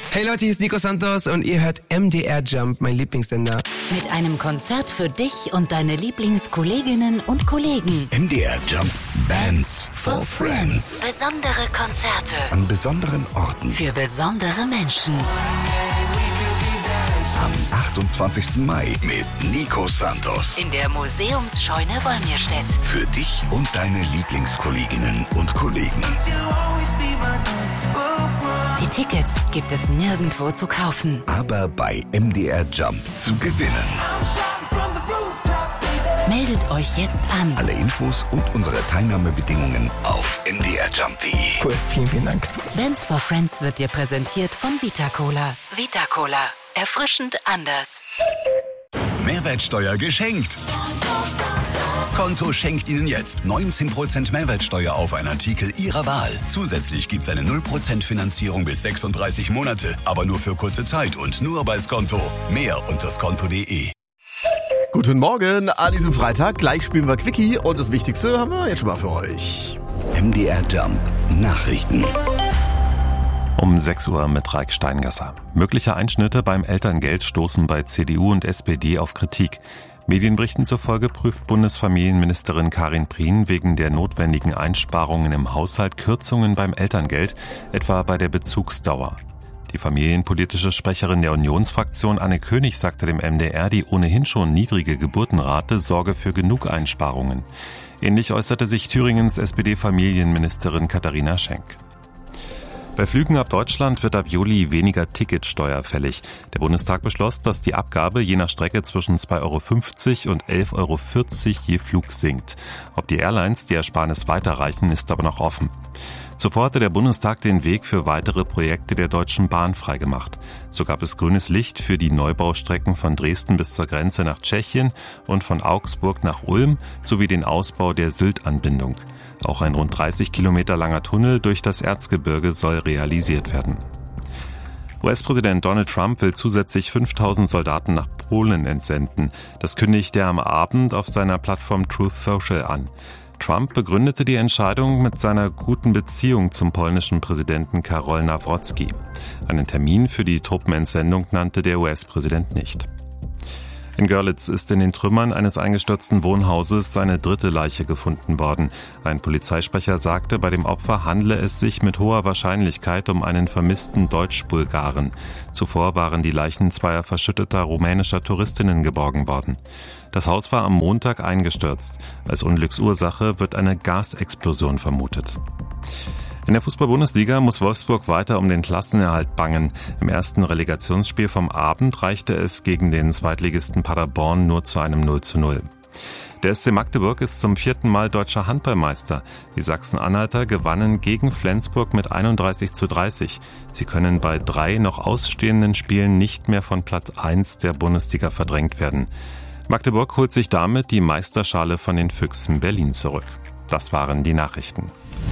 Hey Leute, hier ist Nico Santos und ihr hört MDR Jump, mein Lieblingssender. Mit einem Konzert für dich und deine Lieblingskolleginnen und Kollegen. MDR Jump Bands for Friends. Besondere Konzerte. An besonderen Orten. Für besondere Menschen. Am 28. Mai mit Nico Santos. In der Museumsscheune Wolmirstedt. Für dich und deine Lieblingskolleginnen und Kollegen. Die Tickets gibt es nirgendwo zu kaufen. Aber bei MDR Jump zu gewinnen. Meldet euch jetzt an. Alle Infos und unsere Teilnahmebedingungen auf mdrjump.de. Cool, vielen Dank. Bands for Friends wird dir präsentiert von Vita-Cola. Vita-Cola. Erfrischend anders. Mehrwertsteuer geschenkt. Skonto schenkt Ihnen jetzt 19% Mehrwertsteuer auf einen Artikel Ihrer Wahl. Zusätzlich gibt's eine 0% Finanzierung bis 36 Monate, aber nur für kurze Zeit und nur bei Skonto. Mehr unter skonto.de. Guten Morgen an diesem Freitag. Gleich spielen wir Quickie und das Wichtigste haben wir jetzt schon mal für euch. MDR Jump Nachrichten. Um 6 Uhr mit Raik Steingasser. Mögliche Einschnitte beim Elterngeld stoßen bei CDU und SPD auf Kritik. Medienberichten zufolge prüft Bundesfamilienministerin Karin Prien wegen der notwendigen Einsparungen im Haushalt Kürzungen beim Elterngeld, etwa bei der Bezugsdauer. Die familienpolitische Sprecherin der Unionsfraktion Anne König sagte dem MDR, die ohnehin schon niedrige Geburtenrate sorge für genug Einsparungen. Ähnlich äußerte sich Thüringens SPD-Familienministerin Katharina Schenk. Bei Flügen ab Deutschland wird ab Juli weniger Ticketsteuer fällig. Der Bundestag beschloss, dass die Abgabe je nach Strecke zwischen 2,50 € und 11,40 € je Flug sinkt. Ob die Airlines die Ersparnis weiterreichen, ist aber noch offen. Zuvor hatte der Bundestag den Weg für weitere Projekte der Deutschen Bahn freigemacht. So gab es grünes Licht für die Neubaustrecken von Dresden bis zur Grenze nach Tschechien und von Augsburg nach Ulm sowie den Ausbau der Sylt-Anbindung. Auch ein rund 30 Kilometer langer Tunnel durch das Erzgebirge soll realisiert werden. US-Präsident Donald Trump will zusätzlich 5.000 Soldaten nach Polen entsenden. Das kündigt er am Abend auf seiner Plattform Truth Social an. Trump begründete die Entscheidung mit seiner guten Beziehung zum polnischen Präsidenten Karol Nawrocki. Einen Termin für die Truppenentsendung nannte der US-Präsident nicht. In Görlitz ist in den Trümmern eines eingestürzten Wohnhauses seine dritte Leiche gefunden worden. Ein Polizeisprecher sagte, bei dem Opfer handle es sich mit hoher Wahrscheinlichkeit um einen vermissten Deutsch-Bulgaren. Zuvor waren die Leichen zweier verschütteter rumänischer Touristinnen geborgen worden. Das Haus war am Montag eingestürzt. Als Unglücksursache wird eine Gasexplosion vermutet. In der Fußball-Bundesliga muss Wolfsburg weiter um den Klassenerhalt bangen. Im ersten Relegationsspiel vom Abend reichte es gegen den Zweitligisten Paderborn nur zu einem 0:0. Der SC Magdeburg ist zum 4. Mal deutscher Handballmeister. Die Sachsen-Anhalter gewannen gegen Flensburg mit 31:30. Sie können bei 3 noch ausstehenden Spielen nicht mehr von Platz 1 der Bundesliga verdrängt werden. Magdeburg holt sich damit die Meisterschale von den Füchsen Berlin zurück. Das waren die Nachrichten.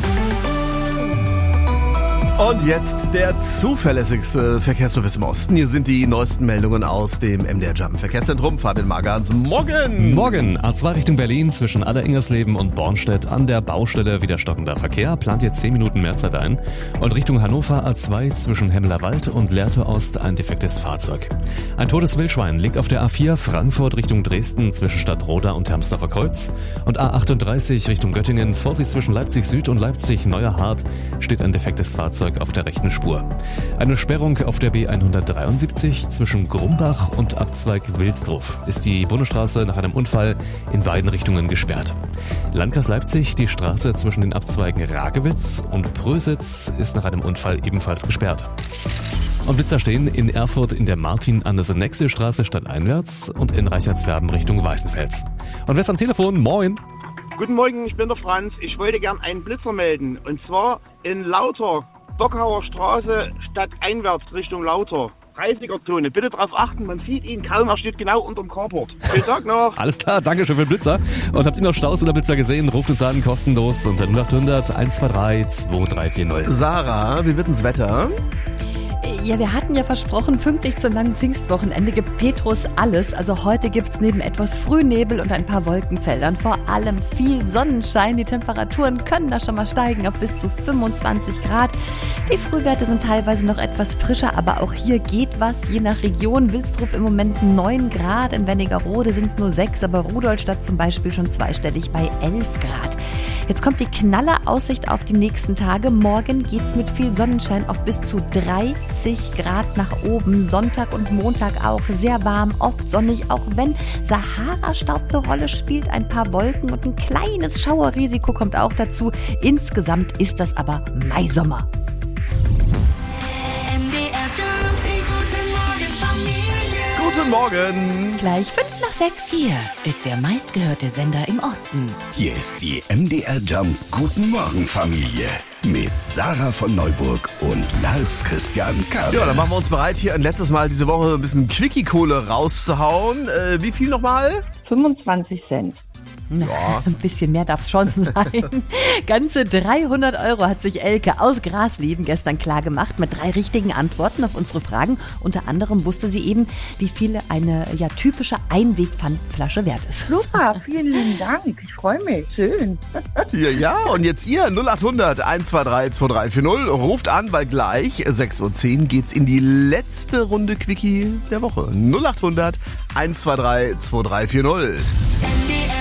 Und jetzt der zuverlässigste Verkehrsservice im Osten. Hier sind die neuesten Meldungen aus dem MDR Jump Verkehrszentrum. Fabian Magans, morgen! Morgen, A2 Richtung Berlin zwischen Aller-Ingersleben und Bornstedt an der Baustelle wieder stockender Verkehr. Plant jetzt 10 Minuten Mehrzeit ein. Und Richtung Hannover A2 zwischen Hemmelerwald und Lehrte Ost ein defektes Fahrzeug. Ein totes Wildschwein liegt auf der A4 Frankfurt Richtung Dresden zwischen Stadtroda und Hermsdorfer Kreuz. Und A38 Richtung Göttingen, Vorsicht zwischen Leipzig Süd und Leipzig Neuerhardt, steht ein defektes Fahrzeug auf der rechten Spur. Eine Sperrung auf der B173 zwischen Grumbach und Abzweig Wilsdruf ist die Bundesstraße nach einem Unfall in beiden Richtungen gesperrt. Landkreis Leipzig, die Straße zwischen den Abzweigen Ragewitz und Prösitz ist nach einem Unfall ebenfalls gesperrt. Und Blitzer stehen in Erfurt in der Martin-Andersen-Nexel-Straße stadteinwärts und in Reichertswerden Richtung Weißenfels. Und wer ist am Telefon? Moin! Guten Morgen, ich bin der Franz. Ich wollte gern einen Blitzer melden. Und zwar in Lauter, Bockhauer Straße, stadteinwärts Richtung Lauter. 30er-Zone. Bitte darauf achten, man sieht ihn kaum, er steht genau unterm Carport. Schönen Tag noch. Alles klar, danke schön für den Blitzer. Und habt ihr noch Staus oder Blitzer gesehen? Ruft uns an, kostenlos unter 0800 123 2340. Sarah, wie wird denn das Wetter? Ja, wir hatten ja versprochen, pünktlich zum langen Pfingstwochenende gibt Petrus alles. Also heute gibt's neben etwas Frühnebel und ein paar Wolkenfeldern vor allem viel Sonnenschein. Die Temperaturen können da schon mal steigen auf bis zu 25 Grad. Die Frühwerte sind teilweise noch etwas frischer, aber auch hier geht was. Je nach Region, Wilstrup im Moment 9 Grad, in Wernigerode sind es nur 6, aber Rudolstadt zum Beispiel schon zweistellig bei 11 Grad. Jetzt kommt die Knalleraussicht auf die nächsten Tage. Morgen geht's mit viel Sonnenschein auf bis zu 30 Grad nach oben. Sonntag und Montag auch sehr warm, oft sonnig, auch wenn Sahara-Staub eine Rolle spielt. Ein paar Wolken und ein kleines Schauerrisiko kommt auch dazu. Insgesamt ist das aber Maisommer. Guten Morgen. Gleich 5:05. Hier ist der meistgehörte Sender im Osten. Hier ist die MDR Jump Guten Morgen Familie mit Sarah von Neuburg und Lars Christian Kabel. Ja, dann machen wir uns bereit, hier ein letztes Mal diese Woche ein bisschen Quickie-Kohle rauszuhauen. Wie viel nochmal? 25 Cent. Ja. Ein bisschen mehr darf es schon sein. Ganze 300 € hat sich Elke aus Grasleben gestern klar gemacht mit 3 richtigen Antworten auf unsere Fragen. Unter anderem wusste sie eben, wie viel eine typische Einwegpfandflasche wert ist. Super, vielen lieben Dank. Ich freue mich. Schön. Ja, und jetzt ihr 0800 123 2340. Ruft an, weil gleich 6:10 Uhr geht's in die letzte Runde Quickie der Woche. 0800 123 2340.